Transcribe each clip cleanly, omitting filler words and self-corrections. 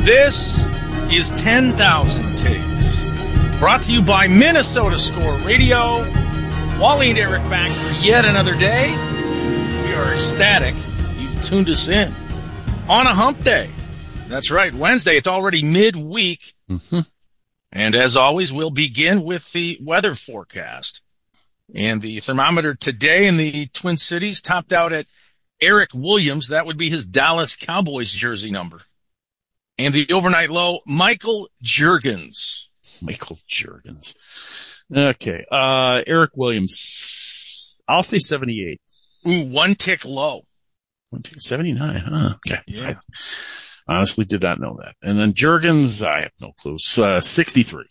This is 10,000 Takes, brought to you by Minnesota Score Radio. Wally and Eric back for yet another day. We are ecstatic you've tuned us in on a hump day. That's right, Wednesday. It's already midweek. Mm-hmm. And as always, we'll begin with the weather forecast. And the thermometer today in the Twin Cities topped out at Eric Williams. That would be his Dallas Cowboys jersey number. And the overnight low, Michael Juergens. Michael Juergens. Okay. Eric Williams. I'll say 78. Ooh, one tick low. 79, huh? Okay. Yeah. I honestly did not know that. And then Juergens, I have no clue. 63.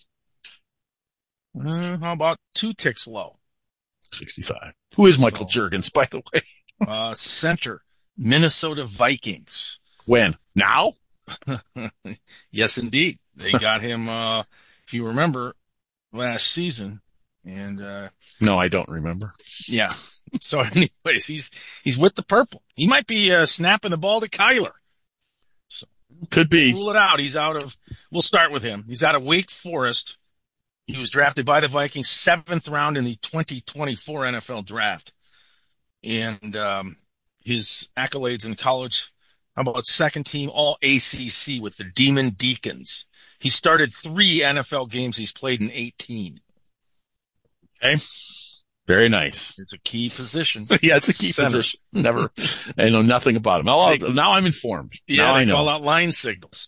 How about two ticks low? 65. Who is Michael Juergens, by the way? Center, Minnesota Vikings. When? Now? Yes, indeed. They got him, if you remember, last season. And no, I don't remember. Yeah. So anyways, he's with the purple. He might be snapping the ball to Kyler. So could be. Rule it out. He's out of, we'll start with him. He's out of Wake Forest. He was drafted by the Vikings 7th round in the 2024 NFL draft. And his accolades in college, how about second team all ACC with the Demon Deacons. He started 3 NFL games. He's played in 18. Okay. Very nice. It's a key position. Yeah, it's a key position. Never. I know nothing about him. Now I'm informed. Yeah, now I know. Call out line signals.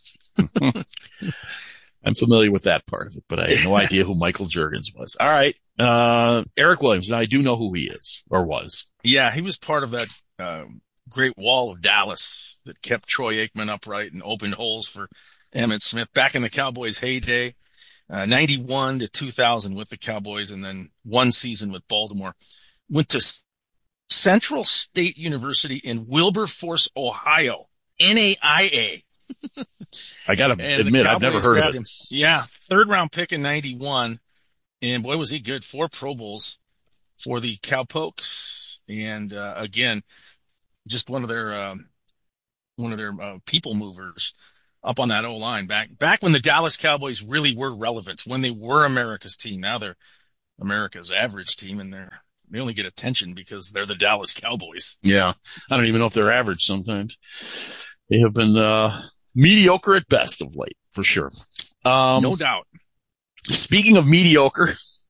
I'm familiar with that part of it, but I had no idea who Michael Juergens was. All right. Eric Williams. Now I do know who he is or was. Yeah, he was part of that great wall of Dallas that kept Troy Aikman upright and opened holes for Emmitt Smith back in the Cowboys' heyday, 91 to 2000 with the Cowboys, and then one season with Baltimore. Went to Central State University in Wilberforce, Ohio, NAIA. I got to admit, I've never heard of it. Yeah, 3rd round pick in 91, and boy, was he good. 4 Pro Bowls for the Cowpokes, and again, just one of their people movers up on that O-line back when the Dallas Cowboys really were relevant, when they were America's team. Now they're America's average team, and they only get attention because they're the Dallas Cowboys. Yeah, I don't even know if they're average sometimes. They have been mediocre at best of late, for sure. No doubt. Speaking of mediocre,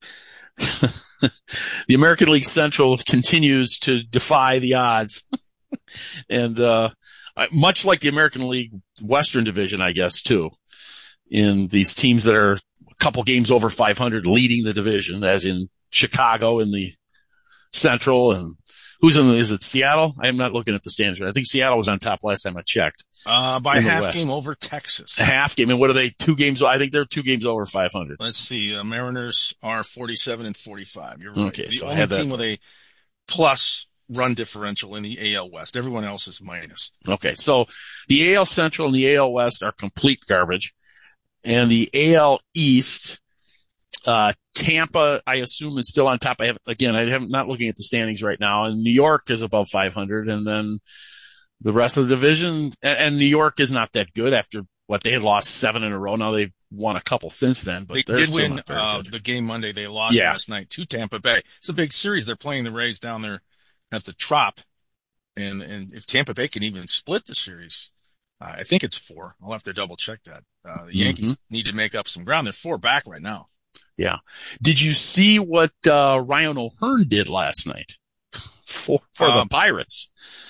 the American League Central continues to defy the odds. And much like the American League Western Division, I guess, too, in these teams that are a couple games over 500 leading the division, as in Chicago in the Central, and is it Seattle? I am not looking at the standings. I think Seattle was on top last time I checked. By a half game over Texas. A half game. And what are they? 2 games? I think they're 2 games over 500. Let's see. Mariners are 47 and 45. You're right. Okay, the so only team with a plus run differential in the AL West. Everyone else is minus. Okay, so the AL Central and the AL West are complete garbage. And the AL East, Tampa, I assume, is still on top. I'm not looking at the standings right now. And New York is above 500. And then the rest of the division, and New York is not that good after what they had lost 7 in a row. Now they've won a couple since then, but they did win the game Monday. They lost last night to Tampa Bay. It's a big series. They're playing the Rays down there at the Trop. And if Tampa Bay can even split the series, I think it's 4. I'll have to double check that. The Yankees need to make up some ground. They're 4 back right now. Yeah. Did you see what Ryan O'Hearn did last night for the Pirates?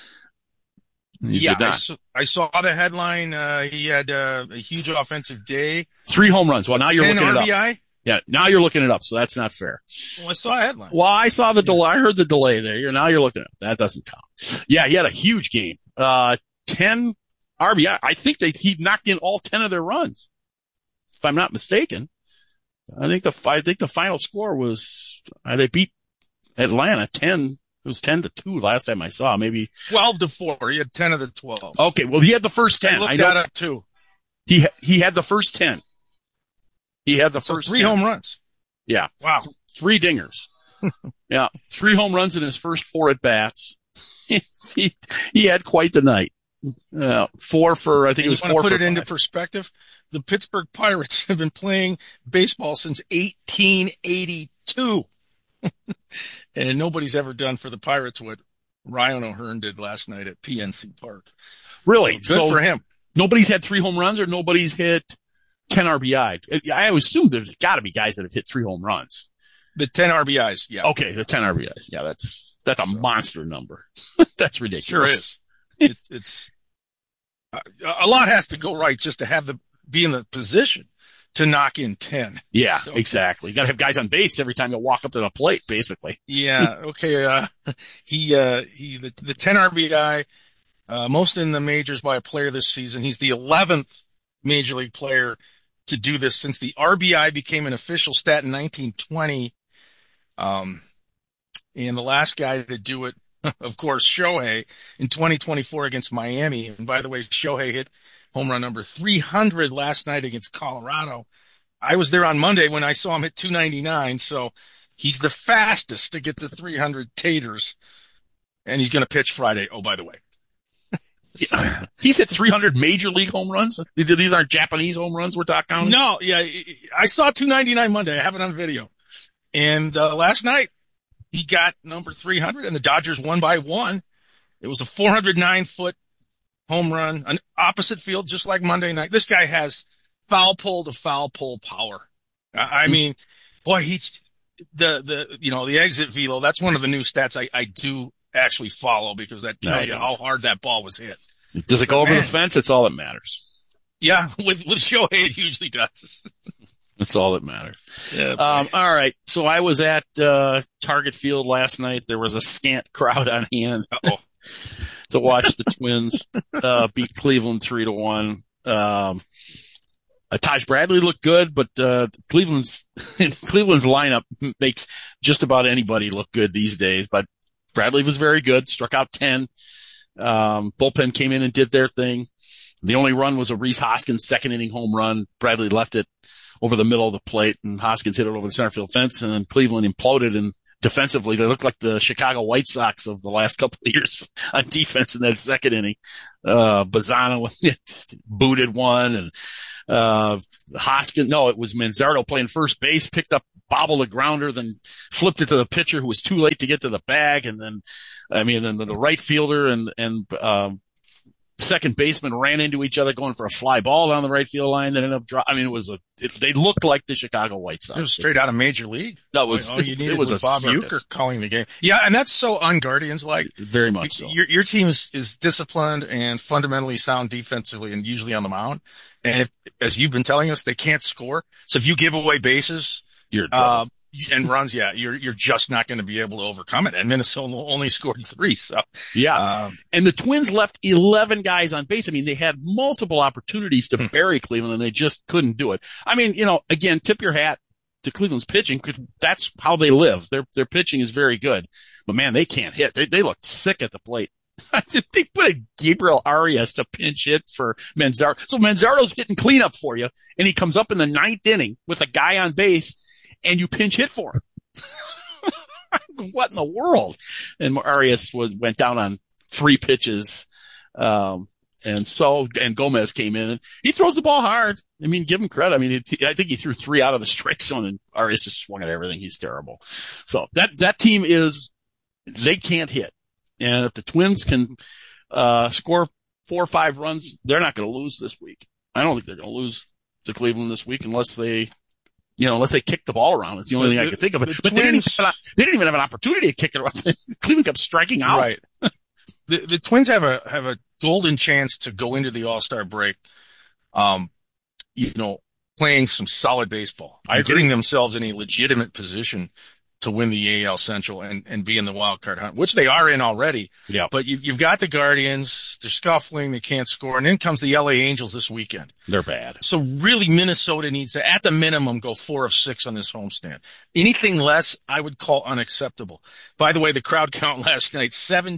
I saw the headline. He had a huge offensive day. 3 home runs. Well, now you're looking RBI? it up. Yeah, now you're looking it up, so that's not fair. Well, I saw a headline. Well, I saw the delay. I heard the delay there. Now you're looking at it. That doesn't count. Yeah, he had a huge game. 10 RBI. I think he knocked in all 10 of their runs, if I'm not mistaken. I think the final score was they beat Atlanta 10. It was 10-2 last time I saw. Maybe 12-4. He had 10 of the 12. Okay, well he had the first 10. I looked that up too. He had the first 10. He had the first 3 10. home runs. Yeah. Wow. 3 dingers. Yeah. 3 home runs in his first 4 at bats. He had quite the night. Four for, I think And it you was want to four put for it into five. perspective? The Pittsburgh Pirates have been playing baseball since 1882, and nobody's ever done for the Pirates what Ryan O'Hearn did last night at PNC Park. So Really? good So for him. nobody's had 3 home runs or nobody's hit 10 RBI. I always assume there's got to be guys that have hit 3 home runs. The 10 RBIs, yeah. Okay, the 10 RBIs. Yeah, that's a monster number. That's Sure ridiculous. is. It's a lot has to go right just to be in the position to knock in 10. Yeah, So, exactly. You got to have guys on base every time you walk up to the plate, basically. yeah. Okay. The 10 RBI, most in the majors by a player this season. He's the 11th major league player to do this since the RBI became an official stat in 1920. And the last guy to do it, of course, Shohei in 2024 against Miami. And by the way, Shohei hit home run number 300 last night against Colorado. I was there on Monday when I saw him hit 299. So he's the fastest to get to 300 taters. And he's going to pitch Friday. Oh, by the way. So, He's hit 300 major league home runs. These aren't Japanese home runs we're talking. No, yeah, I saw 299 Monday. I have it on video. And last night he got number 300 and the Dodgers won by 1. It was a 409-foot home run, an opposite field, just like Monday night. This guy has foul pole to foul pole power. I mean, boy, the exit velo, that's one of the new stats I do actually follow because that tells you how hard that ball was hit. Does it go over the fence? It's all that matters. Yeah, with Shohei, it usually does. That's all that matters. Yeah, all right. So I was at Target Field last night. There was a scant crowd on hand to watch the Twins beat Cleveland 3-1. Taj Bradley looked good, but Cleveland's lineup makes just about anybody look good these days. But Bradley was very good, struck out 10. Bullpen came in and did their thing. The only run was a Rhys Hoskins second inning home run. Bradley left it over the middle of the plate, and Hoskins hit it over the center field fence, and then Cleveland imploded, and defensively, they looked like the Chicago White Sox of the last couple of years on defense in that second inning. Bazzana booted one, and Hoskins, no, it was Manzardo playing first base, picked up, bobbled a grounder, then flipped it to the pitcher who was too late to get to the bag, and then the right fielder and second baseman ran into each other going for a fly ball down the right field line that ended up they looked like the Chicago White Sox. It was straight out of Major League. No, it was a Bob circus. Uecker calling the game. Yeah, and that's so un-Guardians like. Very much so. Your team is disciplined and fundamentally sound defensively and usually on the mound. And if, as you've been telling us, they can't score. So if you give away bases, you're in trouble. And runs, yeah, you're just not going to be able to overcome it. And Minnesota only scored 3. So yeah, and the Twins left 11 guys on base. I mean, they had multiple opportunities to bury Cleveland, and they just couldn't do it. I mean, again, tip your hat to Cleveland's pitching because that's how they live. Their pitching is very good, but man, they can't hit. They look sick at the plate. They put a Gabriel Arias to pinch hit for Manzardo. So Manzardo's hitting cleanup for you, and he comes up in the 9th inning with a guy on base. And you pinch hit for him. What in the world? And Arias went down on 3 pitches. And Gomez came in and he throws the ball hard. I mean, give him credit. I mean, I think he threw 3 out of the strike zone and Arias just swung at everything. He's terrible. So that team they can't hit. And if the Twins can, score 4 or 5 runs, they're not going to lose this week. I don't think they're going to lose to Cleveland this week unless they kick the ball around. It's the only thing I can think of. But they didn't even have an opportunity to kick it around. Cleveland kept striking out. Right. The Twins have a golden chance to go into the All-Star break, playing some solid baseball. Getting themselves in a legitimate position to win the AL Central and be in the wild card hunt, which they are in already. Yeah. But you've got the Guardians, they're scuffling, they can't score, and then comes the LA Angels this weekend. They're bad. So really Minnesota needs to, at the minimum, go 4 of 6 on this homestand. Anything less, I would call unacceptable. By the way, the crowd count last night,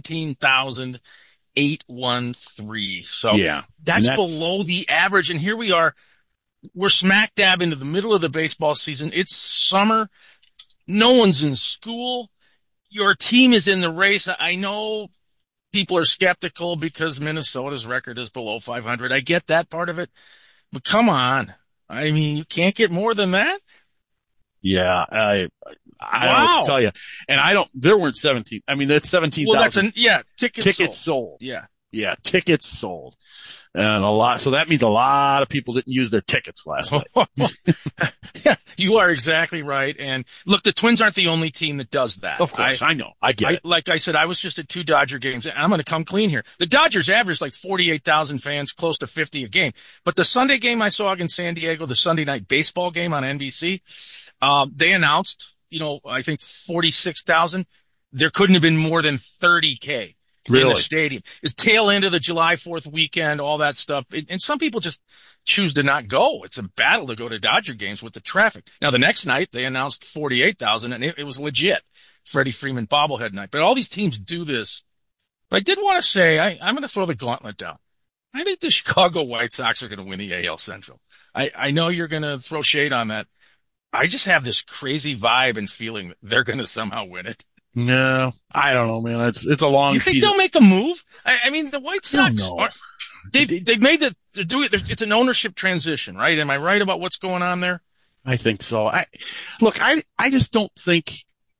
17,813. So yeah. That's below the average. And here we are, we're smack dab into the middle of the baseball season. It's summer. No one's in school. Your team is in the race. I know people are skeptical because Minnesota's record is below 500. I get that part of it, but come on. I mean, you can't get more than that. Yeah, I don't know what to Wow. tell you. And there weren't 17. I mean, that's Well, that's 17,000 yeah, tickets sold. tickets sold. Yeah. Yeah, tickets sold. And a lot. So that means a lot of people didn't use their tickets last night. Yeah, you are exactly right. And look, the Twins aren't the only team that does that. Of course, I know. I get it. Like I said, I was just at two Dodger games, and I'm going to come clean here. The Dodgers average like 48,000 fans, close to 50 a game. But the Sunday game I saw against San Diego, the Sunday night baseball game on NBC, they announced, I think 46,000. There couldn't have been more than 30K in the Really? stadium. It's tail end of the July 4th weekend, all that stuff. And some people just choose to not go. It's a battle to go to Dodger games with the traffic. Now, the next night, they announced 48,000, and it was legit. Freddie Freeman bobblehead night. But all these teams do this. But I did want to say, I'm going to throw the gauntlet down. I think the Chicago White Sox are going to win the AL Central. I know you're going to throw shade on that. I just have this crazy vibe and feeling that they're going to somehow win it. No, I don't know, man. It's a long You think season. they'll make a move? I mean, the White I don't Sox know. they've made they're doing it's an ownership transition, right? Am I right about what's going on there? I think so. I just don't think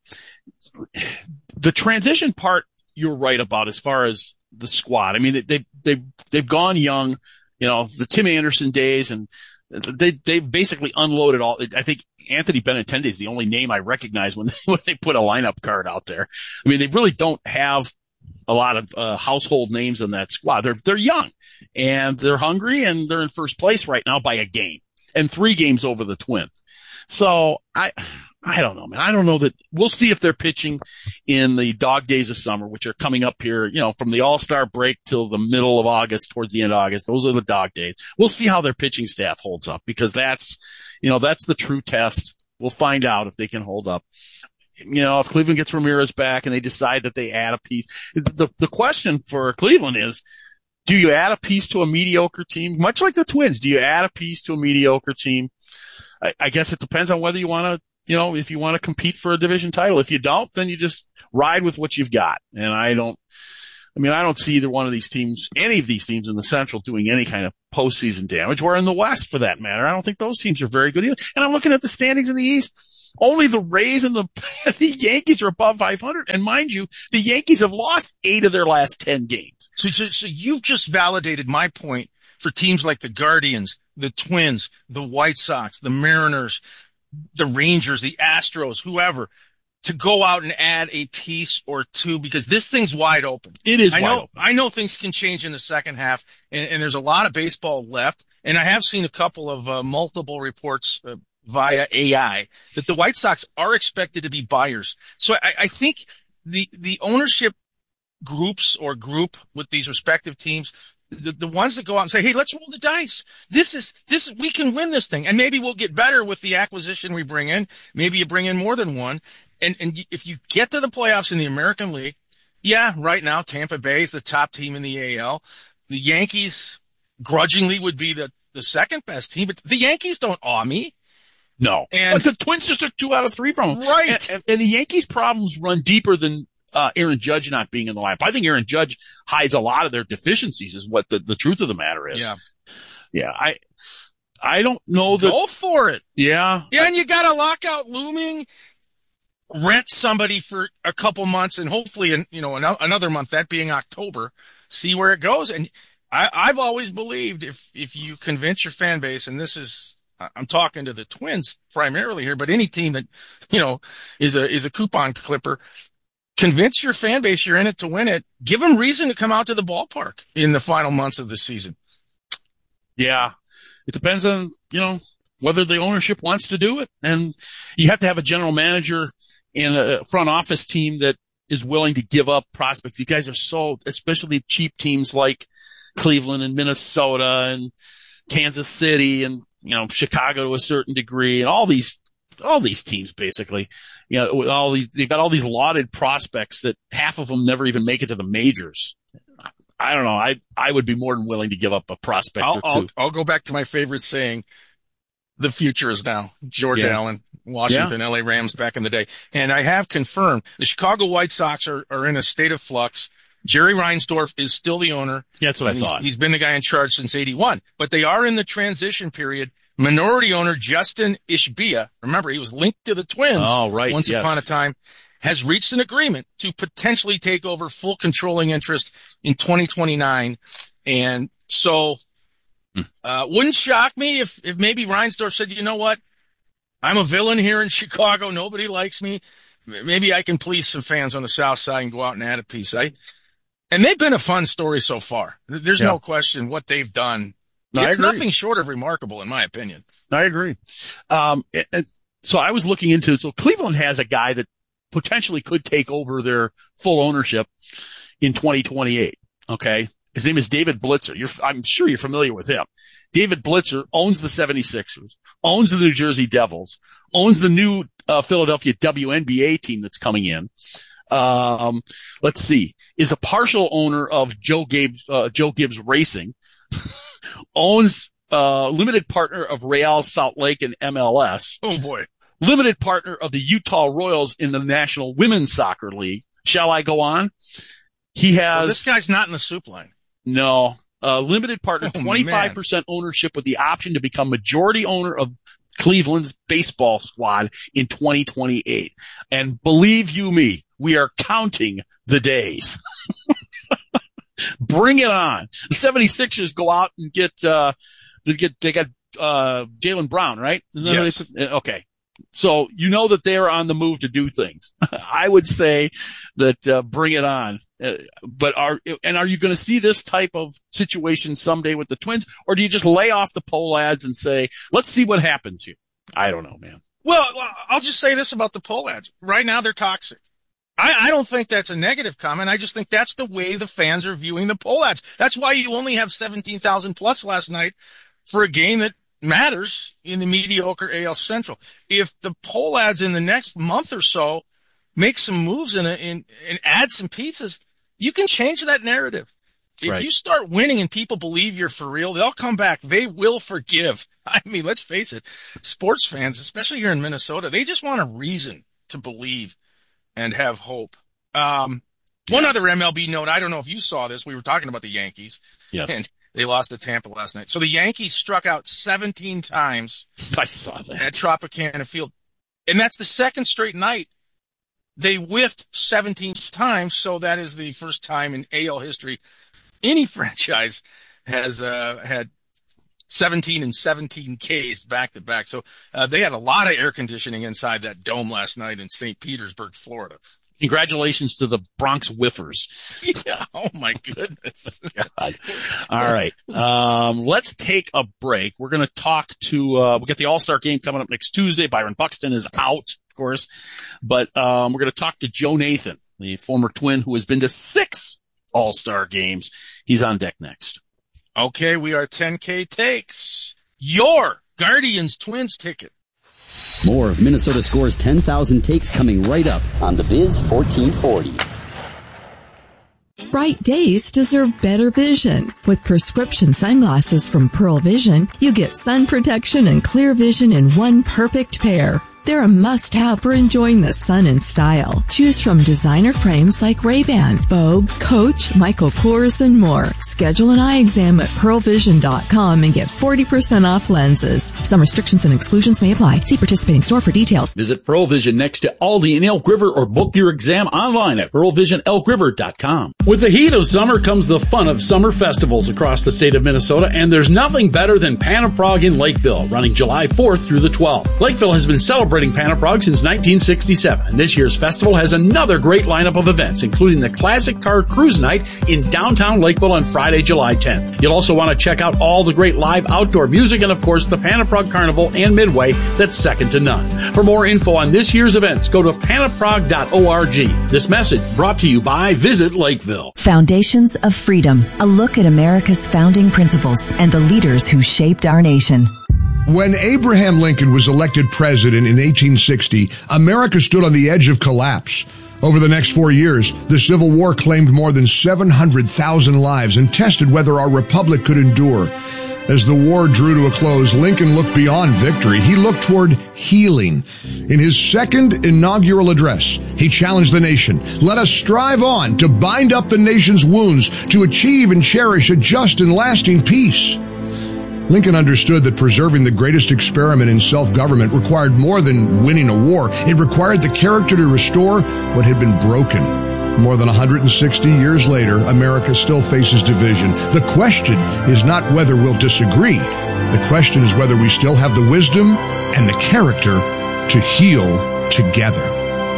the transition part you're right about as far as the squad. I mean, they've gone young, the Tim Anderson days, and they've basically unloaded all. I think Anthony Benintendi is the only name I recognize when they put a lineup card out there. I mean, they really don't have a lot of household names in that squad. They're young and they're hungry and they're in first place right now by a game and 3 games over the Twins. So I don't know, man. I don't know that we'll see if they're pitching in the dog days of summer, which are coming up here, from the All-Star break till the middle of August, towards the end of August. Those are the dog days. We'll see how their pitching staff holds up because that's the true test. We'll find out if they can hold up. If Cleveland gets Ramirez back and they decide that they add a piece, the question for Cleveland is, do you add a piece to a mediocre team? Much like the Twins, do you add a piece to a mediocre team? I guess it depends on whether you want to, if you want to compete for a division title. If you don't, then you just ride with what you've got. And I don't see either one of these teams, any of these teams in the Central doing any kind of postseason damage, or in the West for that matter. I don't think those teams are very good either. And I'm looking at the standings in the East. Only the Rays and the Yankees are above 500. And mind you, the Yankees have lost 8 of their last 10 games. So you've just validated my point for teams like the Guardians, the Twins, the White Sox, the Mariners, the Rangers, the Astros, whoever, to go out and add a piece or two because this thing's wide open. It is wide open. I know things can change in the second half, and there's a lot of baseball left. And I have seen a couple of multiple reports via AI that the White Sox are expected to be buyers. So I think the ownership groups or group with these respective teams, the ones that go out and say, hey, let's roll the dice. We can win this thing. And maybe we'll get better with the acquisition we bring in. Maybe you bring in more than one. And if you get to the playoffs in the American League, yeah, right now Tampa Bay is the top team in the AL. The Yankees grudgingly would be the second best team, but the Yankees don't awe me. No. But the Twins just took 2 out of 3 from them. Right. And the Yankees' problems run deeper than Aaron Judge not being in the lineup. I think Aaron Judge hides a lot of their deficiencies is what the truth of the matter is. Yeah. Yeah. I don't know that. Go for it. Yeah. Yeah. And you got a lockout looming. Rent somebody for a couple months and hopefully, another month, that being October, see where it goes. And I've always believed if you convince your fan base, and I'm talking to the Twins primarily here, but any team that, is a coupon clipper, convince your fan base you're in it to win it. Give them reason to come out to the ballpark in the final months of the season. Yeah. It depends on, whether the ownership wants to do it. And you have to have a general manager and a front office team that is willing to give up prospects. These guys are especially cheap teams like Cleveland and Minnesota and Kansas City and, Chicago to a certain degree and all these teams basically, with they've got all these lauded prospects that half of them never even make it to the majors. I don't know. I would be more than willing to give up a prospect or two. I'll go back to my favorite saying. The future is now. George Allen, Washington, LA Rams back in the day. And I have confirmed the Chicago White Sox are in a state of flux. Jerry Reinsdorf is still the owner. Yeah, that's what I thought. He's been the guy in charge since 81. But they are in the transition period. Minority owner Justin Ishbia, remember, he was linked to the Twins once upon a time, has reached an agreement to potentially take over full controlling interest in 2029. And so wouldn't shock me if maybe Reinsdorf said, you know what, I'm a villain here in Chicago. Nobody likes me. Maybe I can please some fans on the South Side and go out and add a piece. And they've been a fun story so far. There's no question what they've done. It's nothing short of remarkable, in my opinion. I agree. So I was looking into, so Cleveland has a guy that potentially could take over their full ownership in 2028. Okay. His name is David Blitzer. I'm sure you're familiar with him. David Blitzer owns the 76ers, owns the New Jersey Devils, owns the new Philadelphia WNBA team that's coming in. Let's see, is a partial owner of Joe Gibbs Racing, owns limited partner of Real Salt Lake and MLS. Oh boy. Limited partner of the Utah Royals in the National Women's Soccer League. Shall I go on? He has. So this guy's not in the soup line. No. Limited partner, 25% ownership with the option to become majority owner of Cleveland's baseball squad in 2028. And believe you me, we are counting the days. Bring it on. The 76ers go out and get Jaylen Brown, right? Yes. Okay. So you know that they're on the move to do things. I would say that bring it on. But are you going to see this type of situation someday with the Twins, or do you just lay off the Pohlads and say, let's see what happens here? I don't know, man. Well, I'll just say this about the Pohlads. Right now, they're toxic. I don't think that's a negative comment. I just think that's the way the fans are viewing the Pohlads. That's why you only have 17,000 plus last night for a game that matters in the mediocre AL Central. If the Pohlads in the next month or so make some moves and add some pieces, you can change that narrative. If you start winning and people believe you're for real, they'll come back. They will forgive. I mean, let's face it, sports fans, especially here in Minnesota, they just want a reason to believe and have hope. One other MLB note, I don't know if you saw this. We were talking about the Yankees. Yes. And they lost to Tampa last night. So the Yankees struck out 17 times. I saw that. At Tropicana Field. And that's the second straight night they whiffed 17 times. So that is the first time in AL history any franchise has had 17 and 17 Ks back to back. So they had a lot of air conditioning inside that dome last night in St. Petersburg, Florida. Congratulations to the Bronx Whiffers. Yeah. Oh my goodness. God. All right. Let's take a break. We're going to talk to, we'll get the All-Star game coming up next Tuesday. Byron Buxton is out, of course, but, we're going to talk to Joe Nathan, the former Twin who has been to 6 All-Star games. He's on deck next. Okay. We are 10K takes. Your Guardians Twins ticket. More of Minnesota Score's 10,000 takes coming right up on the Biz 1440. Bright days deserve better vision. With prescription sunglasses from Pearl Vision, you get sun protection and clear vision in one perfect pair. They're a must-have for enjoying the sun in style. Choose from designer frames like Ray-Ban, Vogue, Coach, Michael Kors, and more. Schedule an eye exam at pearlvision.com and get 40% off lenses. Some restrictions and exclusions may apply. See participating store for details. Visit Pearl Vision next to Aldi in Elk River or book your exam online at pearlvisionelkriver.com. With the heat of summer comes the fun of summer festivals across the state of Minnesota, and there's nothing better than Panaprog in Lakeville, running July 4th through the 12th. Lakeville has been celebrating Panaprog since 1967, and this year's festival has another great lineup of events, including the Classic Car Cruise Night in downtown Lakeville on Friday, July 10th. You'll also want to check out all the great live outdoor music and, of course, the Panaprog Carnival and Midway that's second to none. For more info on this year's events, go to panaprog.org. This message brought to you by Visit Lakeville. Foundations of Freedom, a look at America's founding principles and the leaders who shaped our nation. When Abraham Lincoln was elected president in 1860, America stood on the edge of collapse. Over the next 4 years, the Civil War claimed more than 700,000 lives and tested whether our republic could endure. As the war drew to a close, Lincoln looked beyond victory. He looked toward healing. In his second inaugural address, he challenged the nation. Let us strive on to bind up the nation's wounds, to achieve and cherish a just and lasting peace. Lincoln understood that preserving the greatest experiment in self-government required more than winning a war. It required the character to restore what had been broken. More than 160 years later, America still faces division. The question is not whether we'll disagree. The question is whether we still have the wisdom and the character to heal together.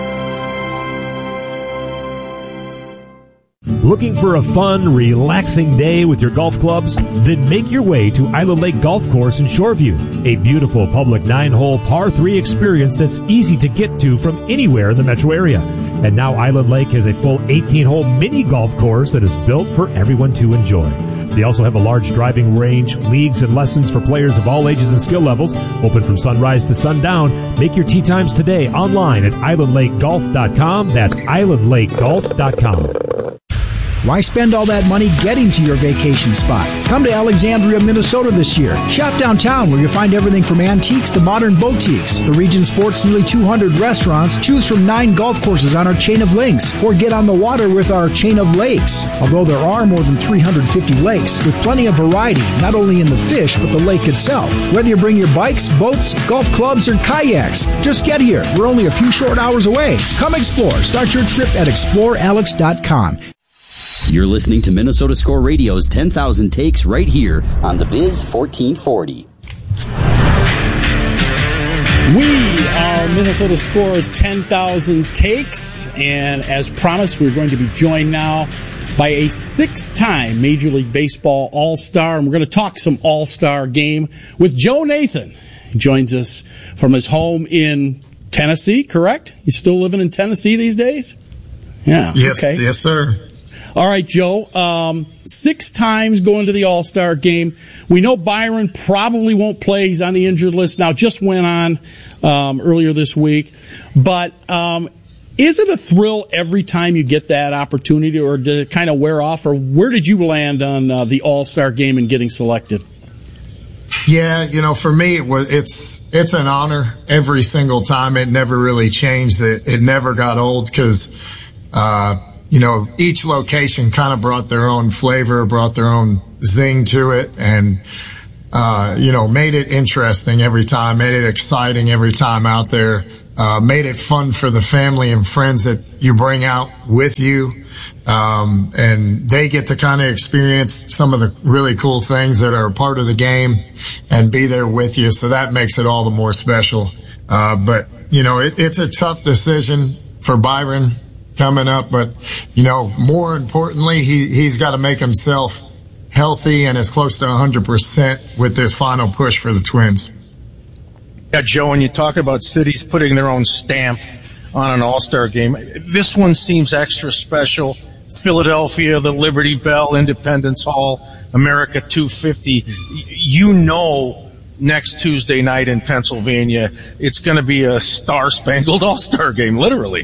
Looking for a fun, relaxing day with your golf clubs? Then make your way to Island Lake Golf Course in Shoreview, a beautiful public 9-hole par 3 experience that's easy to get to from anywhere in the metro area. And now Island Lake has a full 18-hole mini golf course that is built for everyone to enjoy. They also have a large driving range, leagues and lessons for players of all ages and skill levels, open from sunrise to sundown. Make your tee times today online at islandlakegolf.com. That's islandlakegolf.com. Why spend all that money getting to your vacation spot? Come to Alexandria, Minnesota this year. Shop downtown where you'll find everything from antiques to modern boutiques. The region sports nearly 200 restaurants. Choose from 9 golf courses on our chain of links, or get on the water with our chain of lakes. Although there are more than 350 lakes, with plenty of variety, not only in the fish, but the lake itself. Whether you bring your bikes, boats, golf clubs, or kayaks, just get here. We're only a few short hours away. Come explore. Start your trip at explorealex.com. You're listening to Minnesota Score Radio's 10,000 Takes right here on the Biz 1440. We are Minnesota Score's 10,000 Takes, and as promised, we're going to be joined now by a 6-time Major League Baseball All-Star, and we're going to talk some All-Star game with Joe Nathan. He joins us from his home in Tennessee, correct? You still living in Tennessee these days? Yeah. Yes, okay. Yes, sir. All right, Joe. 6 times going to the All-Star game. We know Byron probably won't play. He's on the injured list now. Just went on earlier this week. But is it a thrill every time you get that opportunity, or did it kind of wear off? Or where did you land on the All-Star game and getting selected? Yeah, for me, it's an honor every single time. It never really changed. It never got old because each location kind of brought their own flavor, brought their own zing to it, and, made it interesting every time, made it exciting every time out there, made it fun for the family and friends that you bring out with you. And they get to kind of experience some of the really cool things that are a part of the game and be there with you. So that makes it all the more special. But it's a tough decision for Byron coming up, but more importantly, he's got to make himself healthy and as close to 100% with this final push for the Twins. Yeah, Joe, when you talk about cities putting their own stamp on an All-Star game, this one seems extra special. Philadelphia, the Liberty Bell, Independence Hall, America 250. Next Tuesday night in Pennsylvania, it's going to be a star-spangled All-Star game, literally.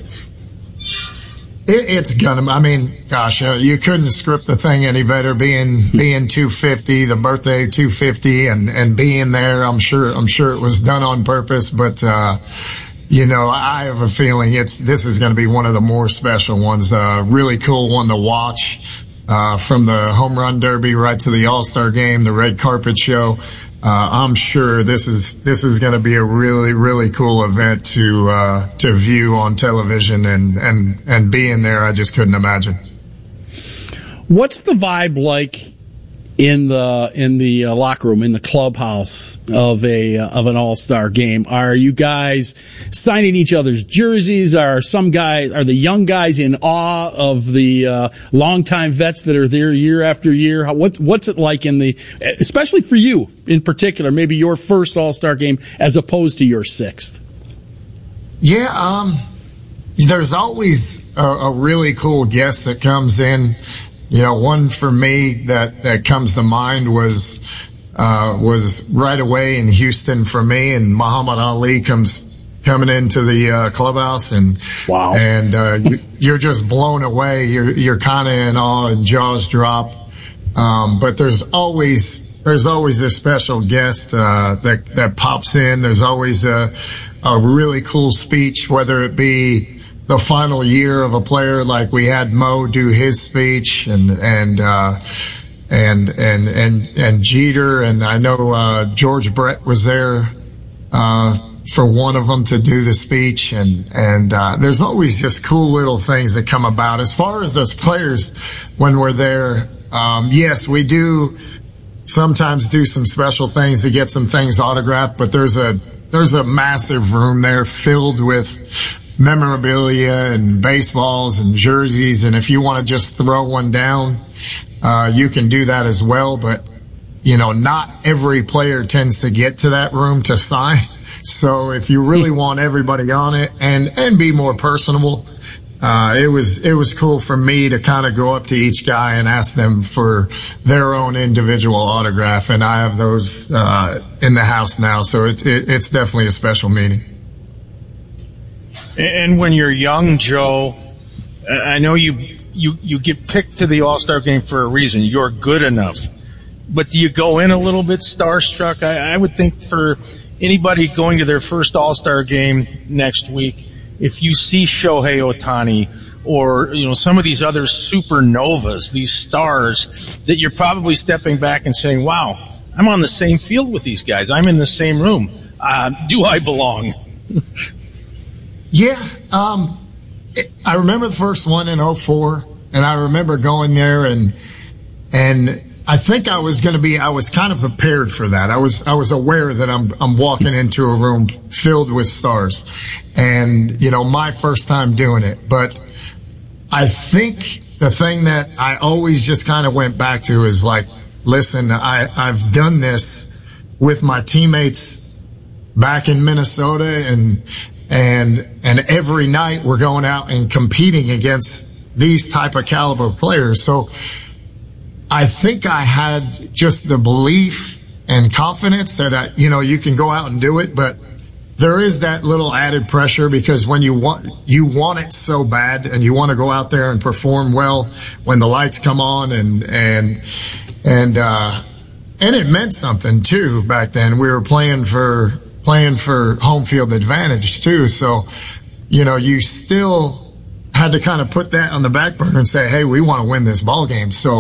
It's gonna. You couldn't script the thing any better. Being 250, the birthday of 250, and being there. I'm sure it was done on purpose. But I have a feeling this is going to be one of the more special ones. Really cool one to watch. From the home run derby right to the All-Star game, the red carpet show. I'm sure this is going to be a really, really cool event to view on television and being there. I just couldn't imagine. What's the vibe like in the locker room, in the clubhouse of an All-Star game? Are you guys signing each other's jerseys? Are the young guys in awe of the longtime vets that are there year after year? What's it like especially for you in particular, maybe your first All-Star game as opposed to your 6th? Yeah, there's always a really cool guest that comes in. One for me that comes to mind was right away in Houston for me, and Muhammad Ali coming into the clubhouse, and wow, and you're just blown away. You're kind of in awe and jaws drop. But there's always always a special guest that pops in. There's always a really cool speech, whether it be the final year of a player, like we had Mo do his speech, and Jeter, and I know George Brett was there for one of them to do the speech, and there's always just cool little things that come about. As far as us players, when we're there, yes, we do sometimes do some special things to get some things autographed, but there's a massive room there filled with memorabilia and baseballs and jerseys, and if you want to just throw one down, you can do that as well. But not every player tends to get to that room to sign. So if you really want everybody on it and be more personable, it was cool for me to kind of go up to each guy and ask them for their own individual autograph, and I have those in the house now. So it's definitely a special meeting. And when you're young, Joe, I know you get picked to the All-Star game for a reason. You're good enough. But do you go in a little bit starstruck? I would think for anybody going to their first All-Star game next week, if you see Shohei Ohtani or some of these other supernovas, these stars, that you're probably stepping back and saying, wow, I'm on the same field with these guys. I'm in the same room. Do I belong? Yeah, I remember the first one in 2004, and I remember going there, and I think I was kind of prepared for that. I was aware that I'm walking into a room filled with stars, and my first time doing it. But I think the thing that I always just kind of went back to is like, listen, I've done this with my teammates back in Minnesota, and every night we're going out and competing against these type of caliber players. So I think I had just the belief and confidence that you can go out and do it, but there is that little added pressure because when you want it so bad and you want to go out there and perform well when the lights come on, and it meant something too back then. We were playing for home field advantage too. So, you still had to kind of put that on the back burner and say, hey, we want to win this ball game. So,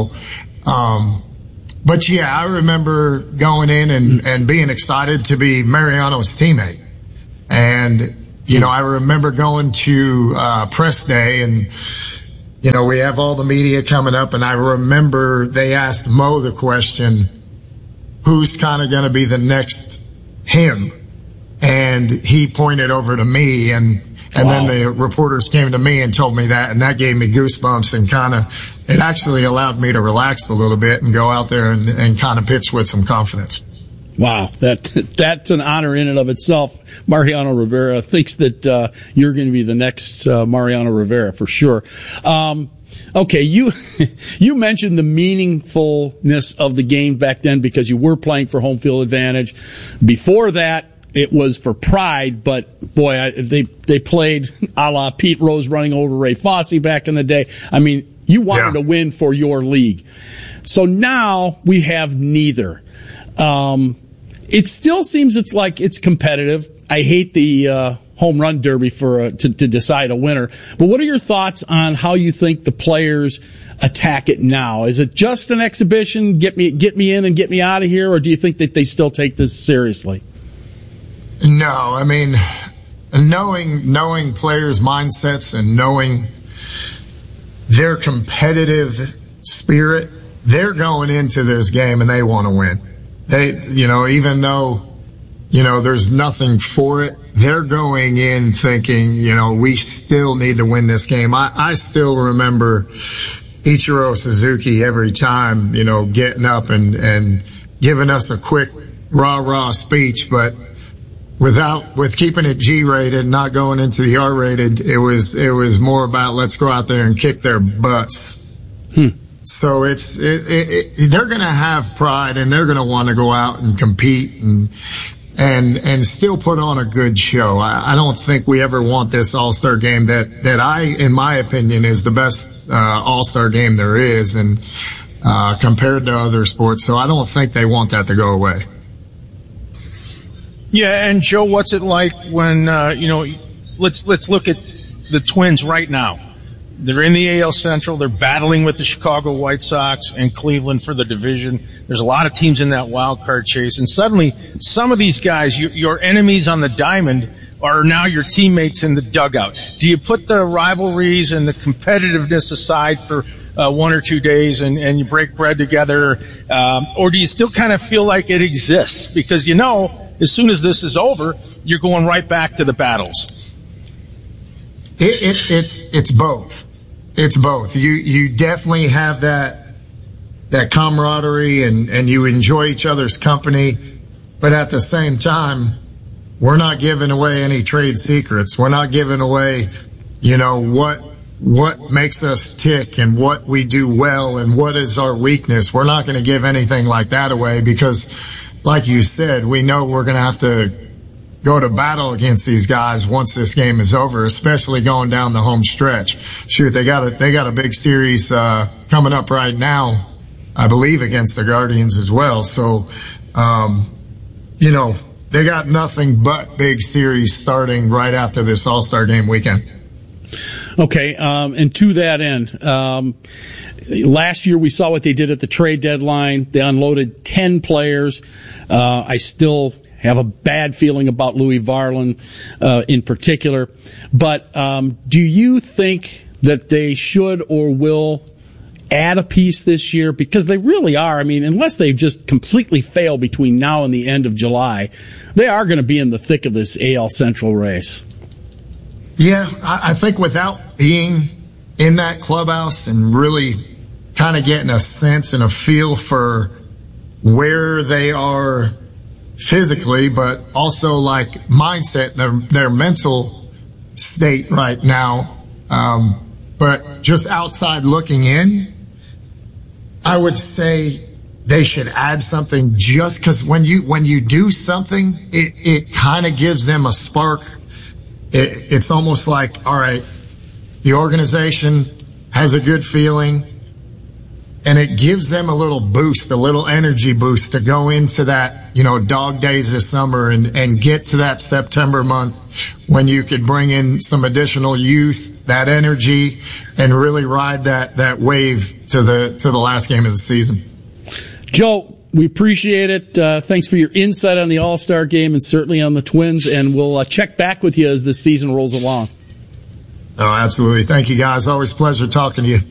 but yeah, I remember going in and being excited to be Mariano's teammate. And, I remember going to, press day, and, we have all the media coming up, and I remember they asked Mo the question, who's kind of going to be the next him? And he pointed over to me, and then the reporters came to me and told me that, and that gave me goosebumps, and it actually allowed me to relax a little bit and go out there and kind of pitch with some confidence. Wow, that's an honor in and of itself. Mariano Rivera thinks that you're going to be the next Mariano Rivera for sure. Okay, you mentioned the meaningfulness of the game back then because you were playing for home field advantage. Before that, it was for pride, but boy, they played a la Pete Rose running over Ray Fosse back in the day. I mean, you wanted to win for your league. So now we have neither. It still seems it's competitive. I hate the home run derby to decide a winner. But what are your thoughts on how you think the players attack it now? Is it just an exhibition, get me in and get me out of here, or do you think that they still take this seriously? No, I mean, knowing players' mindsets and knowing their competitive spirit, they're going into this game and they want to win. They, even though, there's nothing for it, they're going in thinking, we still need to win this game. I still remember Ichiro Suzuki every time, getting up and giving us a quick rah-rah speech, but with keeping it G-rated, not going into the R-rated, it was more about let's go out there and kick their butts. So they're going to have pride and they're going to want to go out and compete and still put on a good show. I don't think we ever want this All-Star game that in my opinion, is the best All-Star game there is. And compared to other sports. So I don't think they want that to go away. Yeah, and Joe, what's it like when let's look at the Twins right now. They're in the AL Central. They're battling with the Chicago White Sox and Cleveland for the division. There's a lot of teams in that wild card chase, and suddenly some of these guys, your enemies on the diamond, are now your teammates in the dugout. Do you put the rivalries and the competitiveness aside for 1 or 2 days and you break bread together, or do you still kind of feel like it exists? Because as soon as this is over, you're going right back to the battles. It's both. It's both. You definitely have that camaraderie and you enjoy each other's company, but at the same time, we're not giving away any trade secrets. We're not giving away, what makes us tick and what we do well and what is our weakness. We're not going to give anything like that away because, like you said, we know we're going to have to go to battle against these guys once this game is over, especially going down the home stretch. Shoot, they got a big series coming up right now, I believe, against the Guardians as well. So, they got nothing but big series starting right after this All-Star Game weekend. Okay, and to that end, last year we saw what they did at the trade deadline. They unloaded 10 players. I still have a bad feeling about Louis Varland in particular. But do you think that they should or will add a piece this year? Because they really are. I mean, unless they just completely fail between now and the end of July, they are going to be in the thick of this AL Central race. Yeah, I think without being in that clubhouse and really kind of getting a sense and a feel for where they are physically, but also like mindset, their mental state right now. But just outside looking in, I would say they should add something just because when you do something, it kind of gives them a spark. It's almost like, all right, the organization has a good feeling, and it gives them a little boost, a little energy boost to go into that, dog days this summer and get to that September month when you could bring in some additional youth, that energy, and really ride that wave to the last game of the season. Joe, we appreciate it. Thanks for your insight on the All-Star game and certainly on the Twins, and we'll check back with you as the season rolls along. Oh, absolutely. Thank you, guys. Always a pleasure talking to you.